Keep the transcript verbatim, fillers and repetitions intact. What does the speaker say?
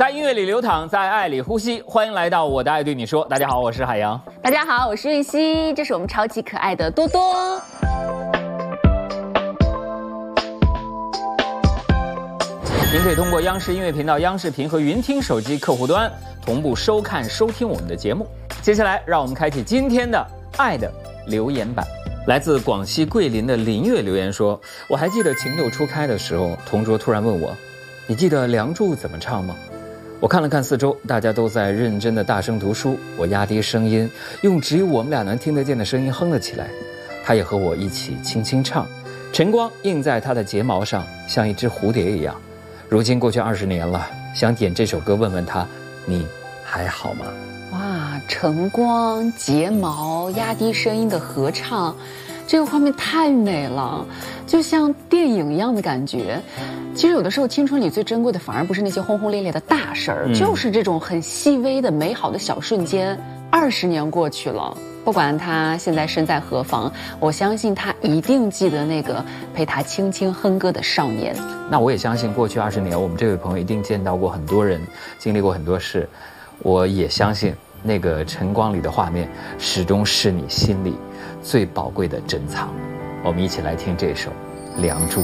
在音乐里流淌，在爱里呼吸。欢迎来到我的爱对你说。大家好，我是海洋。 大家好，我是玉溪。这是我们超级可爱的多多。 您可以通过央视音乐频道、央视频和云听手机客户端同步收看、收听我们的节目。接下来，让我们开启今天的爱的留言板。来自广西桂林的林月留言说：“我还记得情窦初开的时候，同桌突然问我，你记得《梁祝》怎么唱吗？”我看了看四周，大家都在认真的大声读书，我压低声音，用只有我们俩能听得见的声音哼了起来。他也和我一起轻轻唱，晨光映在他的睫毛上，像一只蝴蝶一样。如今过去二十年了，想点这首歌问问他，你还好吗？ 哇，晨光、睫毛、压低声音的合唱，这个画面太美了，就像电影一样的感觉。其实有的时候青春里最珍贵的反而不是那些轰轰烈烈的大事儿、嗯，就是这种很细微的美好的小瞬间。二十年过去了，不管他现在身在何方，我相信他一定记得那个陪他轻轻哼歌的少年。 那我也相信过去二十年，我们这位朋友一定见到过很多人，经历过很多事。我也相信那个晨光里的画面始终是你心里最宝贵的珍藏。我们一起来听这首《梁祝》。